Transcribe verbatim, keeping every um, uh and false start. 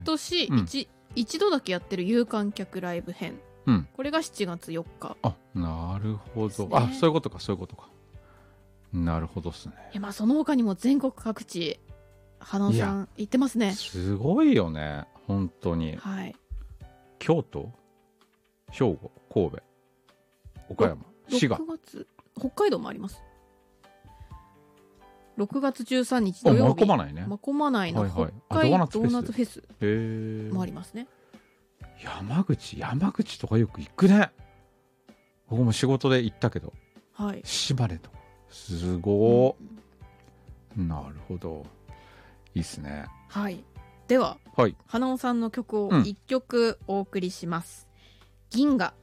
年一、うん、一度だけやってる有観客ライブ編、うん、これがしちがつよっか、 あ、なるほど、ね、あ、そういうことかそういうことか、なるほどっすね。 いや、まあその他にも全国各地花尾さん行ってますね。 すごいよね本当に。 はい。 京都、兵庫、神戸、岡山、滋賀、 ろくがつ北海道もあります。ろくがつじゅうさんにち土曜日、 まこまないね、 まこまないの北海ドーナツフェスもありますね。 山口山口とかよく行くね。僕も仕事で行ったけど、 はい、 島根とかすごー、うん、なるほど、いいっすね。 はい。では、はい、花尾さんの曲をいっきょくお送りします、うん、銀河